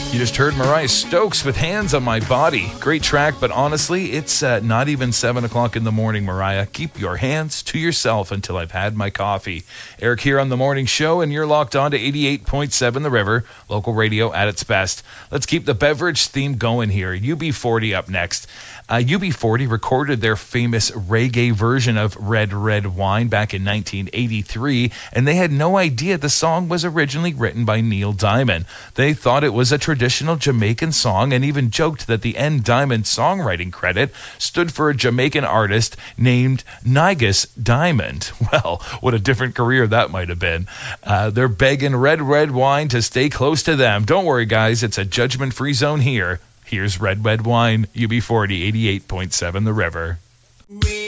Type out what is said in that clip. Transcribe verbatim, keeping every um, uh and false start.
You just heard Mariah Stokes with Hands on My Body. Great track, but honestly, it's uh, not even seven o'clock in the morning, Mariah. Keep your hands to yourself until I've had my coffee. Eric here on The Morning Show, and you're locked on to eighty-eight point seven The River, local radio at its best. Let's keep the beverage theme going here. U B forty up next. Uh, U B forty recorded their famous reggae version of Red, Red Wine back in nineteen eighty-three, and they had no idea the song was originally written by Neil Diamond. They thought it was a traditional Jamaican song and even joked that the N. Diamond songwriting credit stood for a Jamaican artist named Negus Diamond. Well, what a different career that might have been. Uh, they're begging Red, Red Wine to stay close to them. Don't worry, guys, it's a judgment-free zone here. Here's Red, Red Wine, U B forty, eighty-eight point seven The River.